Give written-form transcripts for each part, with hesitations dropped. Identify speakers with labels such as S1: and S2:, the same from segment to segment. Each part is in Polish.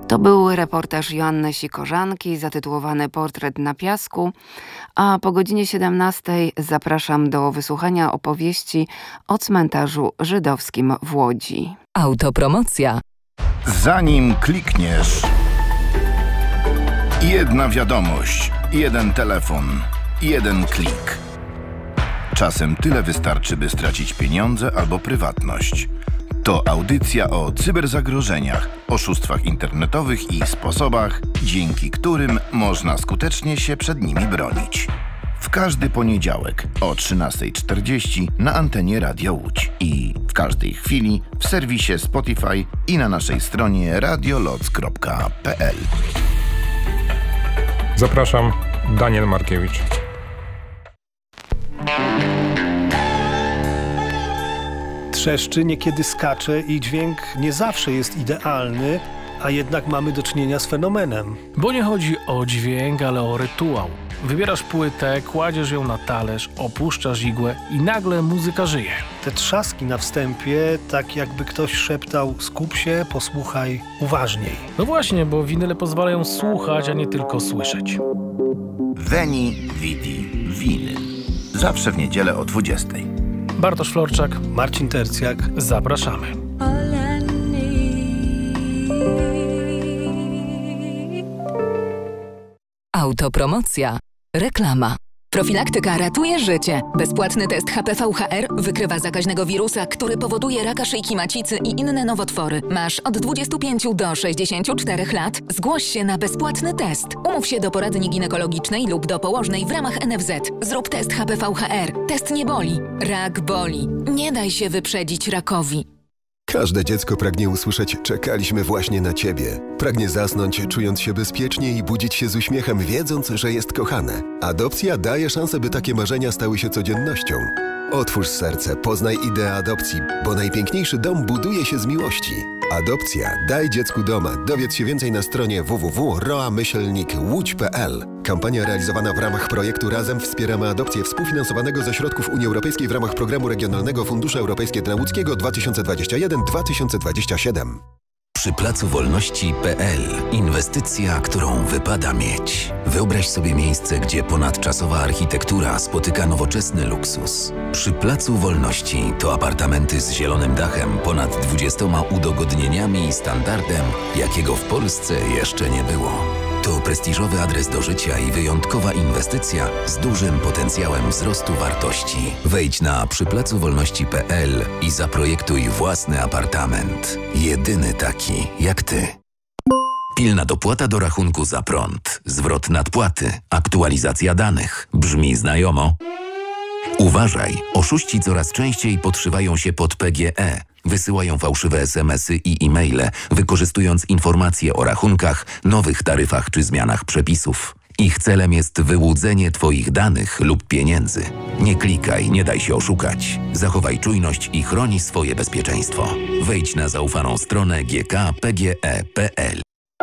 S1: To był reportaż Joanny Sikorzanki zatytułowany Portret na piasku, a po godzinie 17 zapraszam do wysłuchania opowieści o cmentarzu żydowskim w Łodzi.
S2: Autopromocja.
S3: Zanim klikniesz, jedna wiadomość, jeden telefon, jeden klik. Czasem tyle wystarczy, by stracić pieniądze albo prywatność. To audycja o cyberzagrożeniach, oszustwach internetowych i sposobach, dzięki którym można skutecznie się przed nimi bronić. W każdy poniedziałek o 13:40 na antenie Radia Łódź i w każdej chwili w serwisie Spotify i na naszej stronie radioloc.pl.
S4: Zapraszam, Daniel Markiewicz.
S5: Trzeszczy, niekiedy skacze i dźwięk nie zawsze jest idealny, a jednak mamy do czynienia z fenomenem.
S6: Bo nie chodzi o dźwięk, ale o rytuał. Wybierasz płytę, kładziesz ją na talerz, opuszczasz igłę i nagle muzyka żyje.
S5: Te trzaski na wstępie, tak jakby ktoś szeptał: skup się, posłuchaj uważniej.
S6: No właśnie, bo winyle pozwalają słuchać, a nie tylko słyszeć.
S3: Veni, Vidi, Vinyl. Zawsze w niedzielę o 20:00.
S6: Bartosz Florczak,
S5: Marcin Tercjak.
S6: zapraszamy.
S2: Autopromocja. Reklama.
S7: Profilaktyka ratuje życie. Bezpłatny test HPV-HR wykrywa zakaźnego wirusa, który powoduje raka szyjki macicy i inne nowotwory. Masz od 25 do 64 lat? Zgłoś się na bezpłatny test. Umów się do poradni ginekologicznej lub do położnej w ramach NFZ. Zrób test HPV-HR. Test nie boli. Rak boli. Nie daj się wyprzedzić rakowi.
S8: Każde dziecko pragnie usłyszeć: czekaliśmy właśnie na Ciebie. Pragnie zasnąć, czując się bezpiecznie i budzić się z uśmiechem, wiedząc, że jest kochane. Adopcja daje szansę, by takie marzenia stały się codziennością. Otwórz serce, poznaj ideę adopcji, bo najpiękniejszy dom buduje się z miłości. Adopcja. Daj dziecku doma. Dowiedz się więcej na stronie www.roa-łódź.pl. Kampania realizowana w ramach projektu Razem wspieramy adopcję, współfinansowanego ze środków Unii Europejskiej w ramach Programu Regionalnego Fundusze Europejskie dla Łódzkiego 2021-2027.
S9: Przy Placu Wolności.pl. Inwestycja, którą wypada mieć. Wyobraź sobie miejsce, gdzie ponadczasowa architektura spotyka nowoczesny luksus. Przy Placu Wolności to apartamenty z zielonym dachem, ponad 20 udogodnieniami i standardem, jakiego w Polsce jeszcze nie było. To prestiżowy adres do życia i wyjątkowa inwestycja z dużym potencjałem wzrostu wartości. Wejdź na przyplacuwolności.pl i zaprojektuj własny apartament. Jedyny taki jak ty. Pilna dopłata do rachunku za prąd, zwrot nadpłaty, aktualizacja danych. Brzmi znajomo? Uważaj, oszuści coraz częściej podszywają się pod PGE. Wysyłają fałszywe SMS-y i e-maile, wykorzystując informacje o rachunkach, nowych taryfach czy zmianach przepisów. Ich celem jest wyłudzenie Twoich danych lub pieniędzy. Nie klikaj, nie daj się oszukać. Zachowaj czujność i chroni swoje bezpieczeństwo. Wejdź na zaufaną stronę gkpge.pl.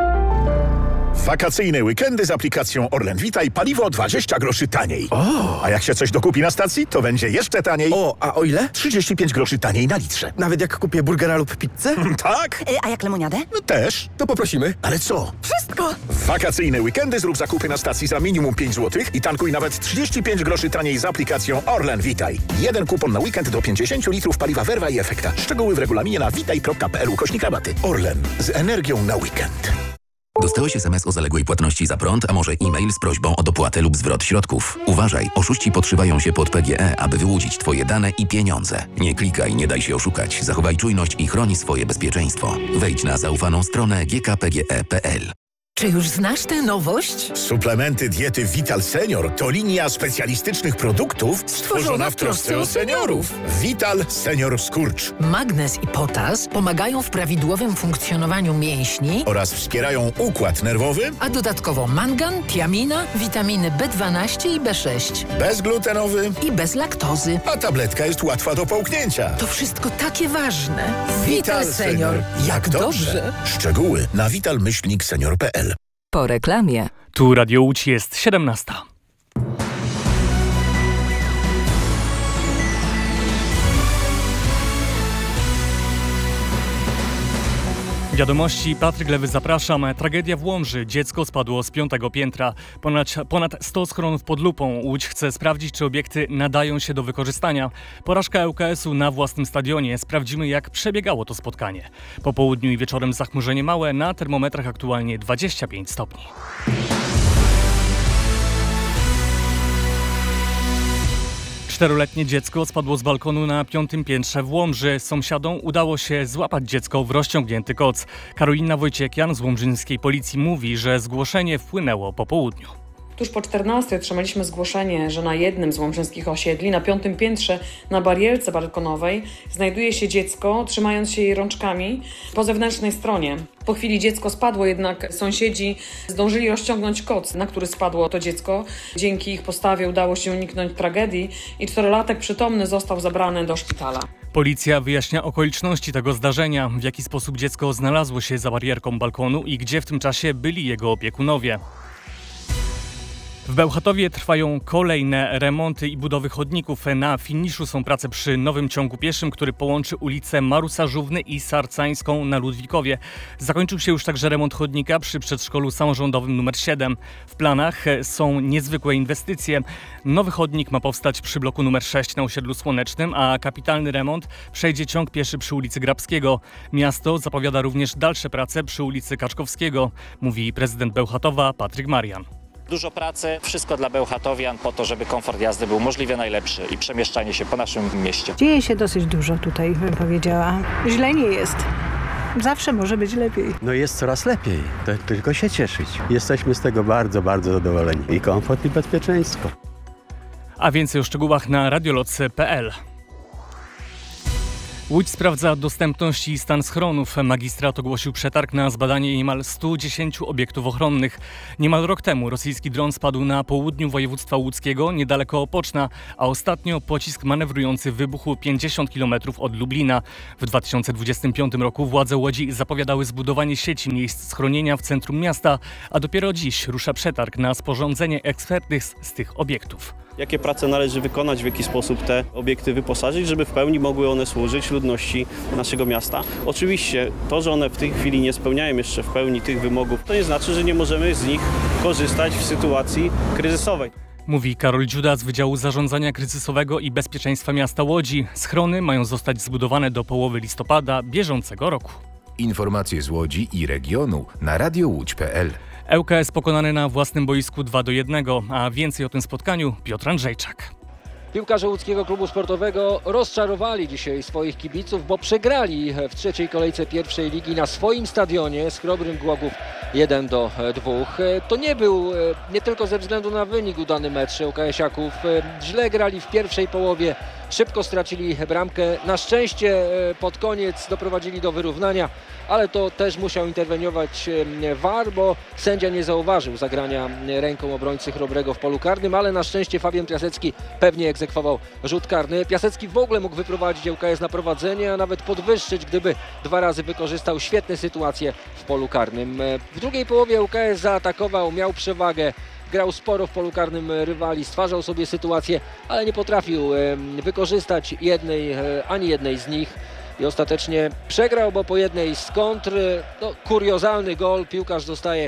S10: Wakacyjne weekendy z aplikacją Orlen Witaj, paliwo 20 groszy taniej. A jak się coś dokupi na stacji, to będzie jeszcze taniej.
S11: A o ile?
S10: 35 groszy taniej na litrze.
S11: Nawet jak kupię burgera lub pizzę?
S10: Tak?
S12: A jak lemoniadę?
S10: Też.
S11: To poprosimy.
S10: Ale co?
S12: Wszystko!
S10: Wakacyjne weekendy zrób zakupy na stacji za minimum 5 zł i tankuj nawet 35 groszy taniej z aplikacją Orlen Witaj. Jeden kupon na weekend do 50 litrów paliwa Verva i Efekta. Szczegóły w regulaminie na witaj.pl/rabaty. Orlen. Z energią na weekend.
S9: Dostałeś SMS o zaległej płatności za prąd, a może e-mail z prośbą o dopłatę lub zwrot środków. Uważaj, oszuści podszywają się pod PGE, aby wyłudzić Twoje dane i pieniądze. Nie klikaj, nie daj się oszukać. Zachowaj czujność i chroni swoje bezpieczeństwo. Wejdź na zaufaną stronę gkpge.pl.
S12: Czy już znasz tę nowość?
S10: Suplementy diety Vital Senior to linia specjalistycznych produktów stworzona w trosce o seniorów. Vital Senior Skurcz.
S12: Magnez i potas pomagają w prawidłowym funkcjonowaniu mięśni
S10: Oraz wspierają układ nerwowy.
S12: a dodatkowo mangan, tiamina, witaminy B12 i B6
S10: Bezglutenowy.
S12: i bez laktozy.
S10: A tabletka jest łatwa do połknięcia.
S12: To wszystko takie ważne.
S10: Vital Senior. Jak dobrze. Szczegóły na vital-senior.pl.
S2: Po reklamie.
S6: Tu Radio Łódź, jest 17.
S13: Wiadomości, Patryk Lewy, zapraszam. Tragedia w Łomży. Dziecko spadło z 5. piętra. Ponad 100 schronów pod lupą. Łódź chce sprawdzić, czy obiekty nadają się do wykorzystania. Porażka ŁKS-u na własnym stadionie. Sprawdzimy, jak przebiegało to spotkanie. Po południu i wieczorem zachmurzenie małe. Na termometrach aktualnie 25 stopni. Czteroletnie dziecko spadło z balkonu na 5. piętrze w Łomży. Sąsiadom udało się złapać dziecko w rozciągnięty koc. Karolina Wojciekian z łomżyńskiej policji mówi, że zgłoszenie wpłynęło po południu.
S14: Tuż po 14 otrzymaliśmy zgłoszenie, że na jednym z łomżyńskich osiedli, na 5. piętrze, na barierce balkonowej, znajduje się dziecko, trzymając się jej rączkami po zewnętrznej stronie. Po chwili dziecko spadło, jednak sąsiedzi zdążyli rozciągnąć koc, na który spadło to dziecko. Dzięki ich postawie udało się uniknąć tragedii i 4-latek przytomny został zabrany do szpitala.
S13: Policja wyjaśnia okoliczności tego zdarzenia, w jaki sposób dziecko znalazło się za barierką balkonu i gdzie w tym czasie byli jego opiekunowie. W Bełchatowie trwają kolejne remonty i budowy chodników. Na finiszu są prace przy nowym ciągu pieszym, który połączy ulicę Marusarzówny i Sarcańską na Ludwikowie. Zakończył się już także remont chodnika przy przedszkolu samorządowym nr 7. W planach są niezwykłe inwestycje. Nowy chodnik ma powstać przy bloku nr 6 na osiedlu Słonecznym, a kapitalny remont przejdzie ciąg pieszy przy ulicy Grabskiego. Miasto zapowiada również dalsze prace przy ulicy Kaczkowskiego, mówi prezydent Bełchatowa Patryk Marian.
S15: Dużo pracy, wszystko dla bełchatowian po to, żeby komfort jazdy był możliwie najlepszy i przemieszczanie się po naszym mieście.
S16: Dzieje się dosyć dużo tutaj, bym powiedziała. Źle nie jest. Zawsze może być lepiej.
S17: No jest coraz lepiej, to tylko się cieszyć. Jesteśmy z tego bardzo, bardzo zadowoleni. I komfort, i bezpieczeństwo.
S13: A więcej o szczegółach na radioloc.pl. Łódź sprawdza dostępność i stan schronów. Magistrat ogłosił przetarg na zbadanie niemal 110 obiektów ochronnych. Niemal rok temu rosyjski dron spadł na południu województwa łódzkiego, niedaleko Opoczna, a ostatnio pocisk manewrujący wybuchł 50 km od Lublina. W 2025 roku władze Łodzi zapowiadały zbudowanie sieci miejsc schronienia w centrum miasta, a dopiero dziś rusza przetarg na sporządzenie ekspertyz z tych obiektów.
S18: Jakie prace należy wykonać, w jaki sposób te obiekty wyposażyć, żeby w pełni mogły one służyć ludności naszego miasta. Oczywiście to, że one w tej chwili nie spełniają jeszcze w pełni tych wymogów, to nie znaczy, że nie możemy z nich korzystać w sytuacji kryzysowej.
S13: Mówi Karol Dziuda z Wydziału Zarządzania Kryzysowego i Bezpieczeństwa Miasta Łodzi. Schrony mają zostać zbudowane do połowy listopada bieżącego roku.
S3: Informacje z Łodzi i regionu na radiołódź.pl.
S13: ŁKS pokonany na własnym boisku 2-1, a więcej o tym spotkaniu Piotr Andrzejczak.
S19: Piłkarze łódzkiego klubu sportowego rozczarowali dzisiaj swoich kibiców, bo przegrali w trzeciej kolejce pierwszej ligi na swoim stadionie z Chrobrym Głogów 1-2. To nie był nie tylko ze względu na wynik udany mecz ŁKS-iaków. Źle grali w pierwszej połowie, szybko stracili bramkę. Na szczęście pod koniec doprowadzili do wyrównania, ale to też musiał interweniować VAR, bo sędzia nie zauważył zagrania ręką obrońcy Chrobrego w polu karnym, ale na szczęście Fabian Piasecki pewnie egzekwował rzut karny. Piasecki w ogóle mógł wyprowadzić ŁKS na prowadzenie, a nawet podwyższyć, gdyby 2 razy wykorzystał świetne sytuacje w polu karnym. W drugiej połowie ŁKS zaatakował, miał przewagę. Grał sporo w polu karnym rywali, stwarzał sobie sytuację, ale nie potrafił wykorzystać ani jednej z nich. I ostatecznie przegrał, bo po jednej z kontr, kuriozalny gol, piłkarz dostaje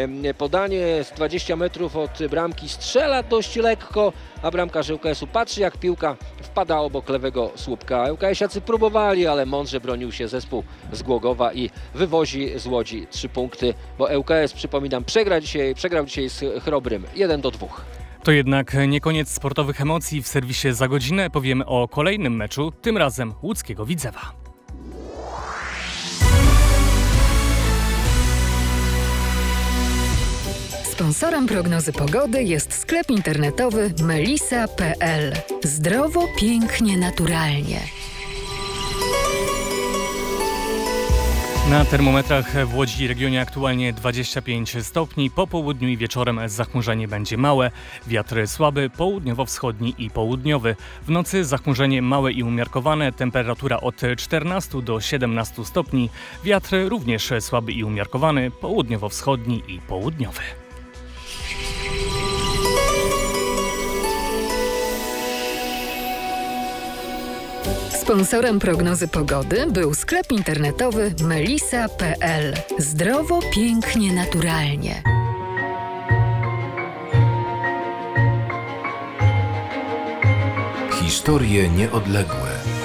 S19: podanie z 20 metrów od bramki, strzela dość lekko, a bramkarz ŁKS-u patrzy, jak piłka wpada obok lewego słupka. ŁKS-iacy próbowali, ale mądrze bronił się zespół z Głogowa i wywozi z Łodzi 3 punkty, bo ŁKS, przypominam, przegrał dzisiaj z Chrobrym 1-2.
S13: To jednak nie koniec sportowych emocji. W serwisie Za godzinę powiemy o kolejnym meczu, tym razem łódzkiego Widzewa.
S7: Sponsorem prognozy pogody jest sklep internetowy melisa.pl. Zdrowo, pięknie, naturalnie.
S13: Na termometrach w Łodzi i regionie aktualnie 25 stopni. Po południu i wieczorem zachmurzenie będzie małe. Wiatr słaby, południowo-wschodni i południowy. W nocy zachmurzenie małe i umiarkowane. Temperatura od 14 do 17 stopni. Wiatr również słaby i umiarkowany, południowo-wschodni i południowy.
S20: Sponsorem prognozy pogody był sklep internetowy melisa.pl. Zdrowo, pięknie, naturalnie.
S3: Historie nieodległe.